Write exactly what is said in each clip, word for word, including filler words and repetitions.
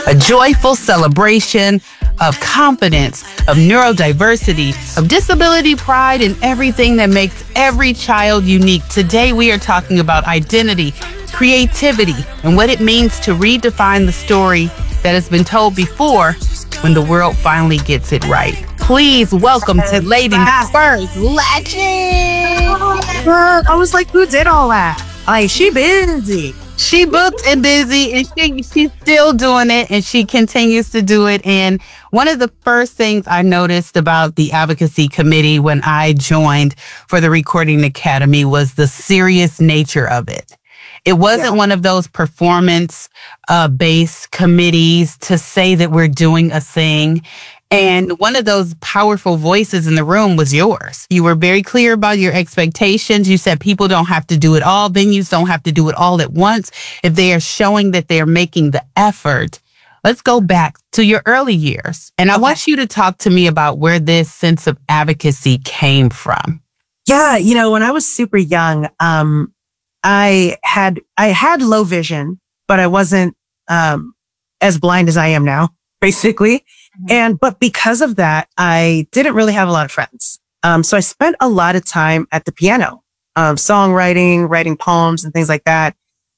a joyful celebration of confidence, of neurodiversity, of disability pride, and everything that makes every child unique. Today, we are talking about identity, creativity, and what it means to redefine the story that has been told before when the world finally gets it right. Please welcome to Ladies First Legend. I was like, who did all that? Like, she busy. She booked and busy, and she, she's still doing it, and she continues to do it. And one of the first things I noticed about the advocacy committee when I joined for the Recording Academy was the serious nature of it. It wasn't yeah. one of those performance uh, based committees to say that we're doing a thing. And one of those powerful voices in the room was yours. You were very clear about your expectations. You said people don't have to do it all. Venues don't have to do it all at once. If they are showing that they're making the effort, let's go back to your early years. And I okay. want you to talk to me about where this sense of advocacy came from. Yeah, you know, when I was super young, um, I had I had low vision, but I wasn't um, as blind as I am now, basically. And, but because of that, I didn't really have a lot of friends. Um, so I spent a lot of time at the piano, um, songwriting, writing poems and things like that.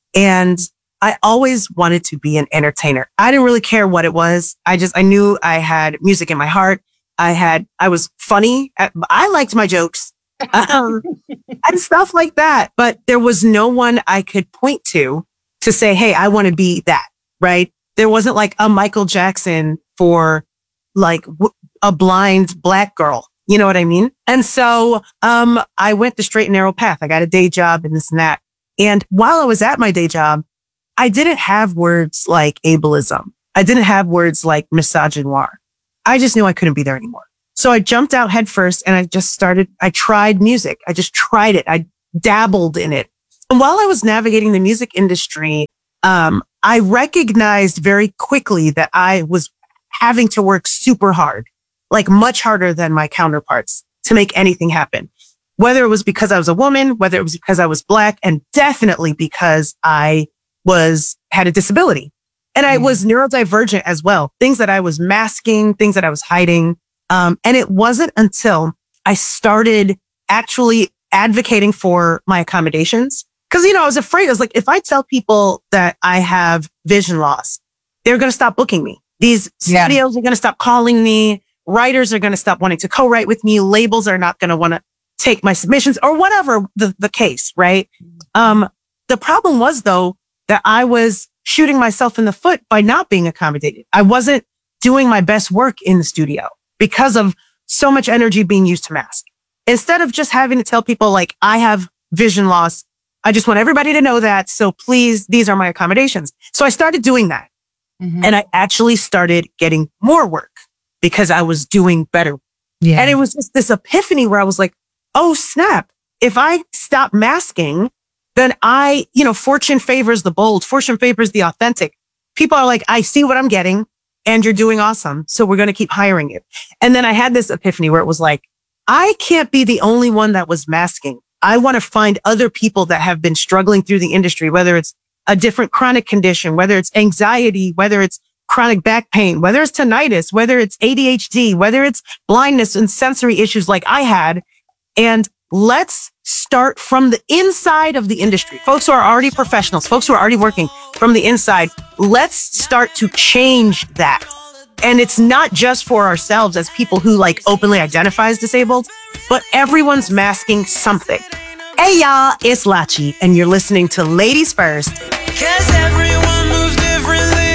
And I always wanted to be an entertainer. I didn't really care what it was. I just, I knew I had music in my heart. I had, I was funny. I liked my jokes, um, and stuff like that. But there was no one I could point to to say, hey, I want to be that, right? There wasn't like a Michael Jackson for like w- a blind black girl. You know what I mean? And so, um, I went the straight and narrow path. I got a day job and this and that. And while I was at my day job, I didn't have words like ableism. I didn't have words like misogynoir. I just knew I couldn't be there anymore. So I jumped out head first and I just started, I tried music. I just tried it. I dabbled in it. And while I was navigating the music industry, um, I recognized very quickly that I was having to work super hard, like much harder than my counterparts to make anything happen. Whether it was because I was a woman, whether it was because I was black, and definitely because I was, had a disability. And I mm. was neurodivergent as well. Things that I was masking, things that I was hiding. Um, and it wasn't until I started actually advocating for my accommodations. Cause, you know, I was afraid. I was like, if I tell people that I have vision loss, they're going to stop booking me. These yeah. studios are going to stop calling me. Writers are going to stop wanting to co-write with me. Labels are not going to want to take my submissions or whatever the, the case, right? Um, the problem was, though, that I was shooting myself in the foot by not being accommodated. I wasn't doing my best work in the studio because of so much energy being used to mask. Instead of just having to tell people, like, I have vision loss, I just want everybody to know that. So please, these are my accommodations. So I started doing that. Mm-hmm. And I actually started getting more work because I was doing better. Yeah. And it was just this epiphany where I was like, oh, snap. If I stop masking, then I, you know, fortune favors the bold. Fortune favors the authentic. People are like, I see what I'm getting and you're doing awesome. So we're going to keep hiring you. And then I had this epiphany where it was like, I can't be the only one that was masking. I want to find other people that have been struggling through the industry, whether it's a different chronic condition, whether it's anxiety, whether it's chronic back pain, whether it's tinnitus, whether it's A D H D, whether it's blindness and sensory issues like I had. And let's start from the inside of the industry. Folks who are already professionals, folks who are already working from the inside, let's start to change that. And it's not just for ourselves as people who like openly identify as disabled, but everyone's masking something. Hey y'all, it's Lachi, and you're listening to Ladies First. Cause everyone moves differently.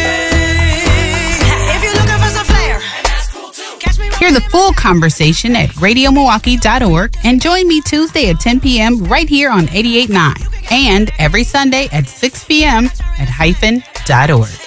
If you're looking for some flair, catch me. Hear the full conversation at radio milwaukee dot org and join me Tuesday at ten p.m. right here on eighty-eight point nine and every Sunday at six p.m. at hyphen dot org.